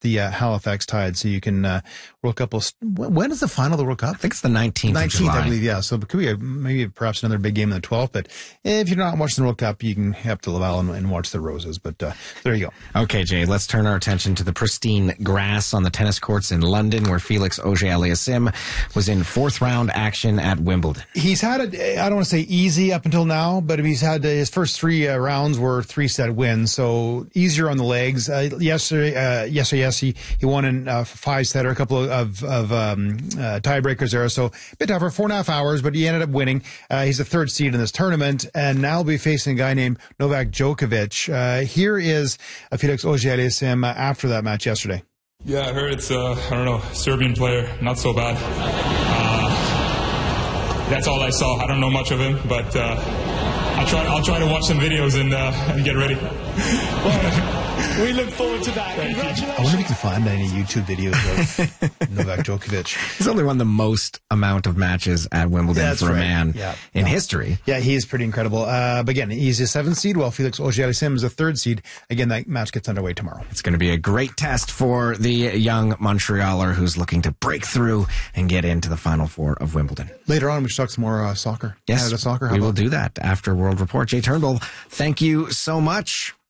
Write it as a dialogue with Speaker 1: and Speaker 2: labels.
Speaker 1: the Halifax Tide. So you can World Cup will. When is the final of the World Cup?
Speaker 2: I think it's the 19th of July.
Speaker 1: I believe, yeah. So it could be maybe perhaps another big game on the 12th. But if you're not watching the World Cup, you can head up to Laval and watch the Roses. But there you go.
Speaker 2: Okay, Jay, let's turn our attention to the pristine grass on the tennis courts in London, where Felix Auger-Aliassime was in fourth round action at Wimbledon.
Speaker 1: He's had it, I don't want to say easy up until now, but he's had his first three rounds were 3-set wins, so easier on the legs. Yesterday, he won in 5-setter, a couple of tiebreakers there, so a bit tougher, 4.5 hours, but he ended up winning. He's the third seed in this tournament, and now he'll be facing a guy named Novak Djokovic. Here is Felix Auger-Aliassime after that match yesterday.
Speaker 3: Yeah, I heard it's Serbian player, not so bad. That's all I saw. I don't know much of him, but I'll try to watch some videos and get ready.
Speaker 4: Well, we look forward to that. Congratulations.
Speaker 1: I wonder if you can find any YouTube videos of Novak Djokovic.
Speaker 2: He's only won the most amount of matches at Wimbledon for a man in history.
Speaker 1: Yeah, he is pretty incredible. But again, he's a 7th seed, while Felix Auger-Aliassime is a 3rd seed. Again, that match gets underway tomorrow.
Speaker 2: It's going to be a great test for the young Montrealer who's looking to break through and get into the Final Four of Wimbledon.
Speaker 1: Later on, we should talk some more soccer.
Speaker 2: Yes,
Speaker 1: Canada soccer.
Speaker 2: We will do that after World Report. Jay Turnbull, thank you so much.